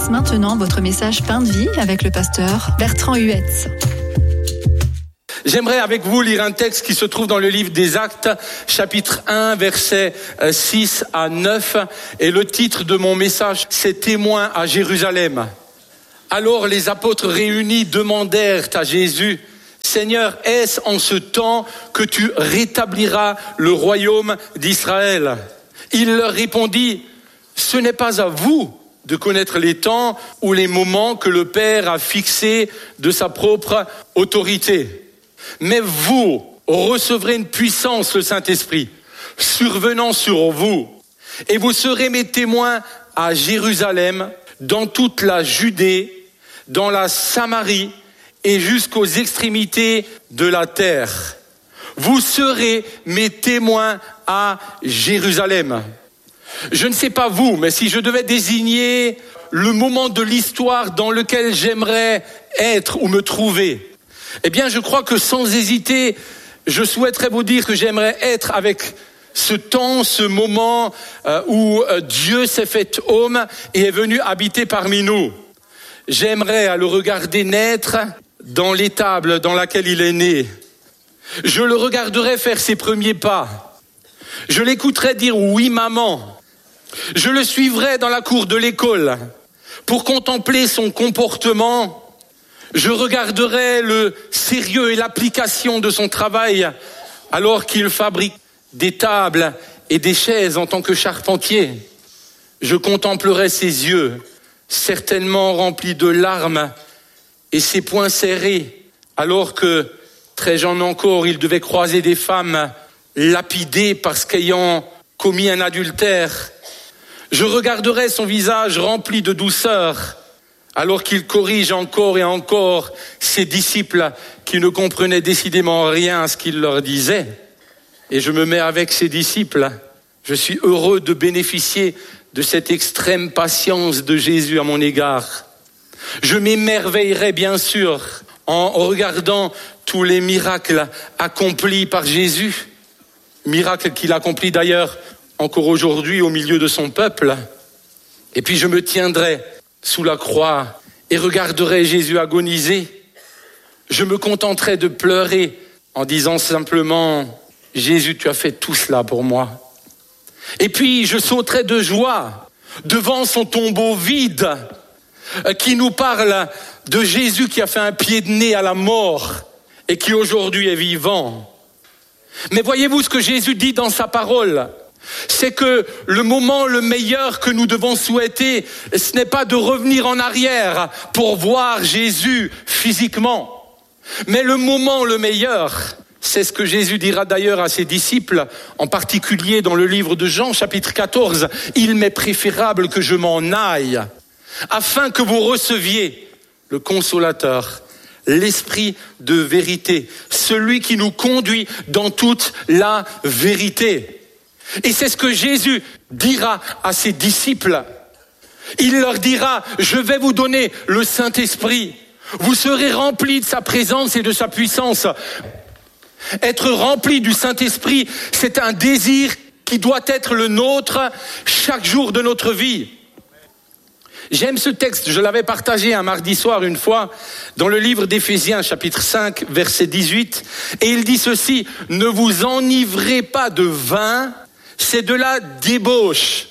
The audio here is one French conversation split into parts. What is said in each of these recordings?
Place maintenant votre message Pain de vie avec le pasteur Bertrand Huetz. J'aimerais avec vous lire un texte qui se trouve dans le livre des Actes, chapitre 1, versets 6 à 9. Et le titre de mon message, c'est « Témoins à Jérusalem ». Alors les apôtres réunis demandèrent à Jésus, « Seigneur, est-ce en ce temps que tu rétabliras le royaume d'Israël ?» Il leur répondit, « Ce n'est pas à vous de connaître les temps ou les moments que le Père a fixés de sa propre autorité. Mais vous recevrez une puissance, le Saint-Esprit, survenant sur vous, et vous serez mes témoins à Jérusalem, dans toute la Judée, dans la Samarie et jusqu'aux extrémités de la terre. Vous serez mes témoins à Jérusalem. » Je ne sais pas vous, mais si je devais désigner le moment de l'histoire dans lequel j'aimerais être ou me trouver, eh bien je crois que sans hésiter, je souhaiterais vous dire que j'aimerais être avec ce temps, ce moment où Dieu s'est fait homme et est venu habiter parmi nous. J'aimerais à le regarder naître dans l'étable dans laquelle il est né. Je le regarderais faire ses premiers pas. Je l'écouterais dire « oui maman ». Je le suivrai dans la cour de l'école pour contempler son comportement. Je regarderai le sérieux et l'application de son travail alors qu'il fabrique des tables et des chaises en tant que charpentier. Je contemplerai ses yeux, certainement remplis de larmes, et ses poings serrés, alors que, très jeune encore, il devait croiser des femmes lapidées parce qu'ayant commis un adultère. Je regarderai son visage rempli de douceur, alors qu'il corrige encore et encore ses disciples qui ne comprenaient décidément rien à ce qu'il leur disait. Et je me mets avec ses disciples. Je suis heureux de bénéficier de cette extrême patience de Jésus à mon égard. Je m'émerveillerai bien sûr en regardant tous les miracles accomplis par Jésus. Miracles qu'il accomplit d'ailleurs encore aujourd'hui au milieu de son peuple. Et puis je me tiendrai sous la croix et regarderai Jésus agoniser. Je me contenterai de pleurer en disant simplement « Jésus, tu as fait tout cela pour moi ». Et puis je sauterai de joie devant son tombeau vide qui nous parle de Jésus qui a fait un pied de nez à la mort et qui aujourd'hui est vivant. Mais voyez-vous ce que Jésus dit dans sa parole ? C'est que le moment le meilleur que nous devons souhaiter, ce n'est pas de revenir en arrière pour voir Jésus physiquement. Mais le moment le meilleur, c'est ce que Jésus dira d'ailleurs à ses disciples, en particulier dans le livre de Jean, chapitre 14. « Il m'est préférable que je m'en aille, afin que vous receviez le Consolateur, l'Esprit de vérité, celui qui nous conduit dans toute la vérité. » Et c'est ce que Jésus dira à ses disciples. Il leur dira, je vais vous donner le Saint-Esprit. Vous serez remplis de sa présence et de sa puissance. Être rempli du Saint-Esprit, c'est un désir qui doit être le nôtre chaque jour de notre vie. J'aime ce texte, je l'avais partagé un mardi soir une fois dans le livre d'Éphésiens, chapitre 5, verset 18. Et il dit ceci, « Ne vous enivrez pas de vin, c'est de la débauche.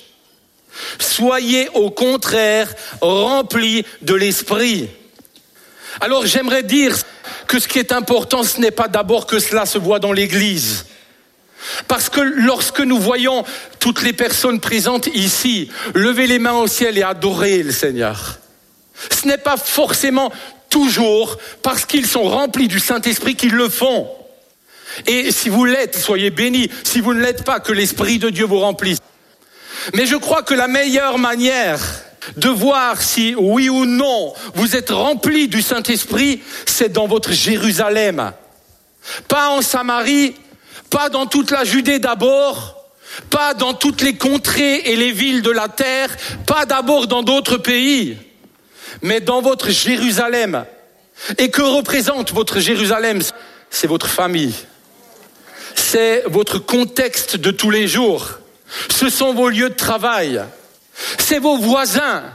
Soyez au contraire remplis de l'esprit. » Alors j'aimerais dire que ce qui est important, ce n'est pas d'abord que cela se voit dans l'église. Parce que lorsque nous voyons toutes les personnes présentes ici lever les mains au ciel et adorer le Seigneur, ce n'est pas forcément toujours parce qu'ils sont remplis du Saint-Esprit qu'ils le font. Et si vous l'êtes, soyez bénis. Si vous ne l'êtes pas, que l'Esprit de Dieu vous remplisse. Mais je crois que la meilleure manière de voir si oui ou non vous êtes remplis du Saint-Esprit, c'est dans votre Jérusalem. Pas en Samarie, pas dans toute la Judée d'abord, pas dans toutes les contrées et les villes de la terre, pas d'abord dans d'autres pays, mais dans votre Jérusalem. Et que représente votre Jérusalem ? C'est votre famille. C'est votre contexte de tous les jours. Ce sont vos lieux de travail. C'est vos voisins.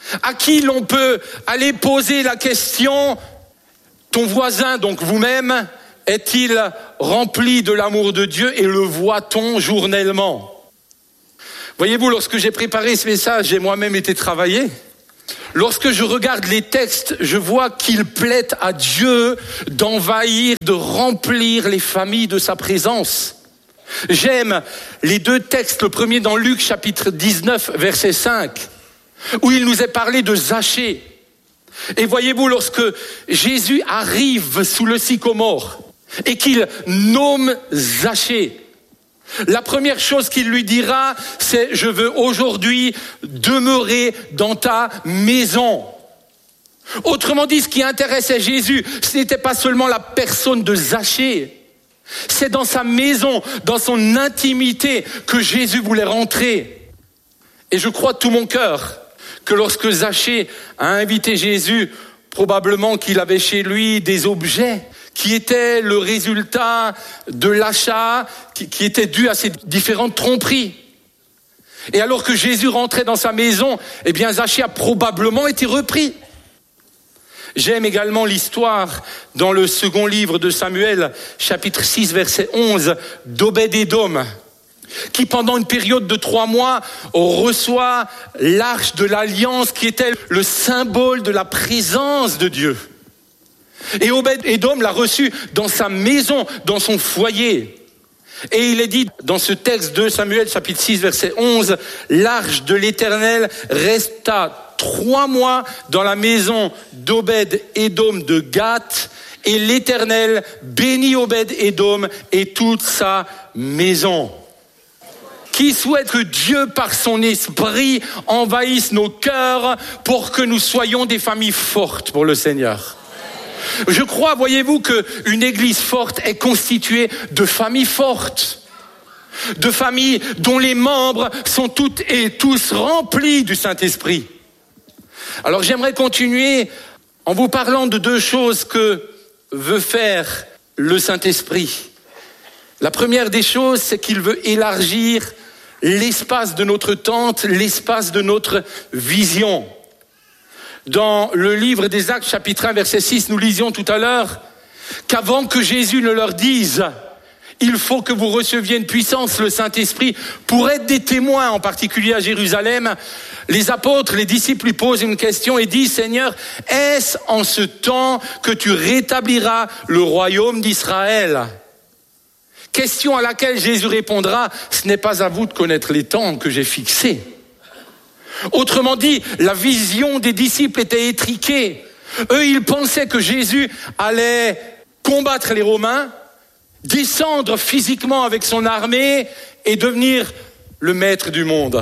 à qui l'on peut aller poser la question, ton voisin, donc vous-même, est-il rempli de l'amour de Dieu et le voit-on journellement? Voyez-vous, lorsque j'ai préparé ce message, j'ai moi-même été travaillé. Lorsque je regarde les textes, je vois qu'il plaît à Dieu d'envahir, de remplir les familles de sa présence. J'aime les deux textes, le premier dans Luc chapitre 19, verset 5, où il nous est parlé de Zachée. Et voyez-vous, lorsque Jésus arrive sous le sycomore et qu'il nomme Zachée, la première chose qu'il lui dira, c'est « Je veux aujourd'hui demeurer dans ta maison ». Autrement dit, ce qui intéressait Jésus, ce n'était pas seulement la personne de Zachée, c'est dans sa maison, dans son intimité que Jésus voulait rentrer. Et je crois de tout mon cœur que lorsque Zachée a invité Jésus, probablement qu'il avait chez lui des objets qui étaient le résultat de l'achat, qui était dû à ces différentes tromperies. Et alors que Jésus rentrait dans sa maison, eh bien Zachée a probablement été repris. J'aime également l'histoire dans le second livre de Samuel, chapitre 6, verset 11, d'Obed-Édom, qui pendant une période de 3 mois reçoit l'arche de l'alliance qui était le symbole de la présence de Dieu. Et Obed-Édom l'a reçu dans sa maison, dans son foyer. Et il est dit dans ce texte de Samuel, chapitre 6, verset 11, l'arche de l'Éternel resta 3 mois dans la maison d'Obed-Édom de Gath, et l'Éternel bénit Obed-Édom et toute sa maison. Qui souhaite que Dieu, par son esprit, envahisse nos cœurs pour que nous soyons des familles fortes pour le Seigneur. Je crois, voyez-vous, qu'une église forte est constituée de familles fortes, de familles dont les membres sont toutes et tous remplis du Saint-Esprit. Alors j'aimerais continuer en vous parlant de 2 choses que veut faire le Saint-Esprit. La première des choses, c'est qu'il veut élargir l'espace de notre tente, l'espace de notre vision. Dans le livre des Actes, chapitre 1, verset 6, nous lisions tout à l'heure qu'avant que Jésus ne leur dise « Il faut que vous receviez une puissance, le Saint-Esprit, pour être des témoins, en particulier à Jérusalem », les apôtres, les disciples lui posent une question et disent « Seigneur, est-ce en ce temps que tu rétabliras le royaume d'Israël ?» Question à laquelle Jésus répondra « Ce n'est pas à vous de connaître les temps que j'ai fixés. » Autrement dit, la vision des disciples était étriquée. Eux, ils pensaient que Jésus allait combattre les Romains, descendre physiquement avec son armée et devenir le maître du monde.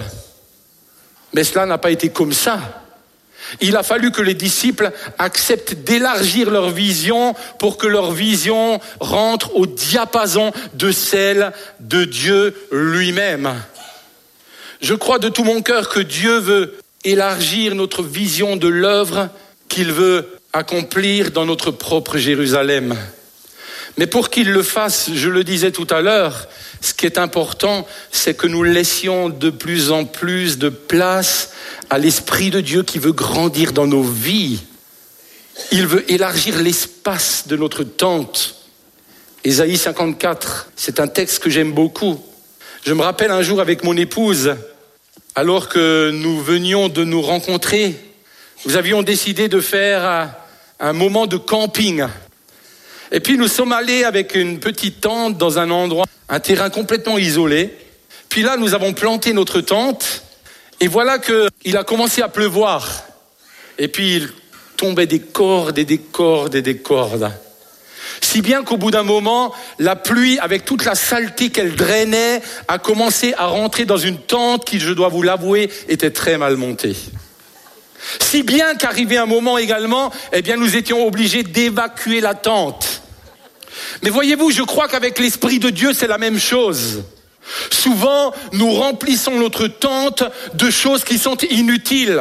Mais cela n'a pas été comme ça. Il a fallu que les disciples acceptent d'élargir leur vision pour que leur vision rentre au diapason de celle de Dieu lui-même. Je crois de tout mon cœur que Dieu veut élargir notre vision de l'œuvre qu'il veut accomplir dans notre propre Jérusalem. Mais pour qu'il le fasse, je le disais tout à l'heure, ce qui est important, c'est que nous laissions de plus en plus de place à l'Esprit de Dieu qui veut grandir dans nos vies. Il veut élargir l'espace de notre tente. Ésaïe 54, c'est un texte que j'aime beaucoup. Je me rappelle un jour avec mon épouse, alors que nous venions de nous rencontrer, nous avions décidé de faire un moment de camping. Et puis nous sommes allés avec une petite tente dans un endroit, un terrain complètement isolé. Puis là, nous avons planté notre tente et voilà qu'il a commencé à pleuvoir. Et puis il tombait des cordes et des cordes et des cordes. Si bien qu'au bout d'un moment, la pluie, avec toute la saleté qu'elle drainait, a commencé à rentrer dans une tente qui, je dois vous l'avouer, était très mal montée. Si bien qu'arrivait un moment également, eh bien, nous étions obligés d'évacuer la tente. Mais voyez-vous, je crois qu'avec l'Esprit de Dieu, c'est la même chose. Souvent, nous remplissons notre tente de choses qui sont inutiles.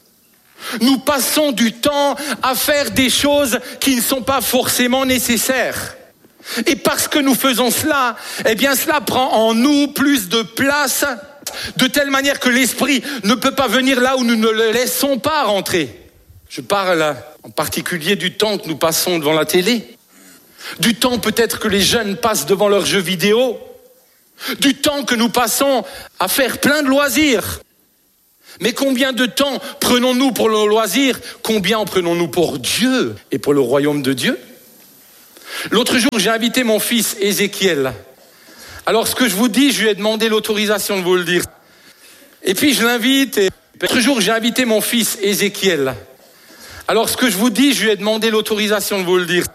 Nous passons du temps à faire des choses qui ne sont pas forcément nécessaires. Et parce que nous faisons cela, eh bien cela prend en nous plus de place De telle manière que l'esprit ne peut pas venir là où nous ne le laissons pas rentrer. Je parle en particulier du temps que nous passons devant la télé, du temps peut-être que les jeunes passent devant leurs jeux vidéo, du temps que nous passons à faire plein de loisirs. Mais combien de temps prenons-nous pour nos loisirs? Combien en prenons-nous pour Dieu et pour le royaume de Dieu? L'autre jour, j'ai invité mon fils Ézéchiel. Alors, ce que je vous dis, je lui ai demandé l'autorisation de vous le dire. Et puis, je l'invite. L'autre jour, j'ai invité mon fils Ézéchiel. Alors, ce que je vous dis, je lui ai demandé l'autorisation de vous le dire.